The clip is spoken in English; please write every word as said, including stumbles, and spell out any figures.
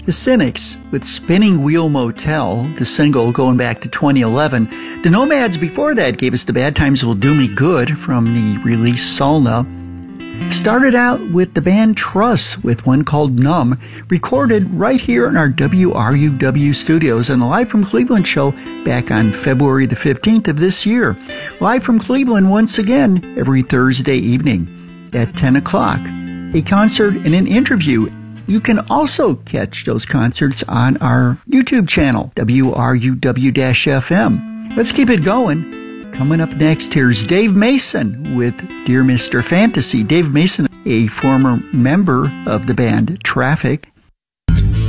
The Cynics with Spinning Wheel Motel, the single going back to twenty eleven. The Nomads before that gave us The Bad Times Will Do Me Good from the release Solna. Started out with the band Truss with one called Numb, recorded right here in our W R U W studios on the Live from Cleveland show back on February the fifteenth of this year. Live from Cleveland once again every Thursday evening at ten o'clock. A concert and an interview. You can also catch those concerts on our YouTube channel, W R U W F M. Let's keep it going. Coming up next, here's Dave Mason with Dear Mister Fantasy. Dave Mason, a former member of the band Traffic,